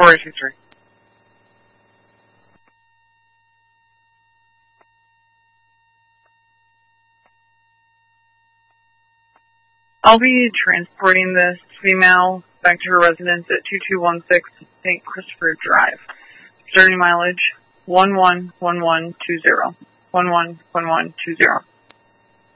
4823. I'll be transporting this female back to her residence at 2216 St. Christopher Drive. Starting mileage 111120. 111120.